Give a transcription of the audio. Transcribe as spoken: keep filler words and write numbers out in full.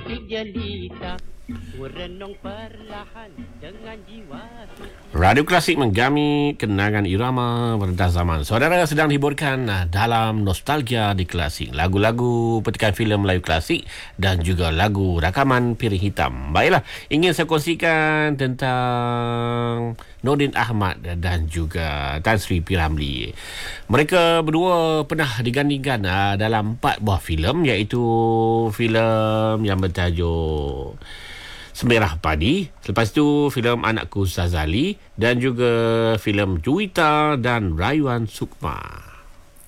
cantik jelita, merenung perlahan dengan jiwa. Radio Klasik menggami kenangan irama berdas zaman. Saudara sedang dihiburkan dalam nostalgia di Klasik. Lagu-lagu petikan filem Melayu klasik dan juga lagu rakaman Piring Hitam. Baiklah, ingin saya kongsikan tentang Nordin Ahmad dan juga Tan Sri P. Ramlee. Mereka berdua pernah digandingkan dalam empat buah filem, iaitu filem yang bertajuk Semerah Padi, lepas tu filem Anakku Sazali dan juga filem Juwita dan Rayuan Sukma.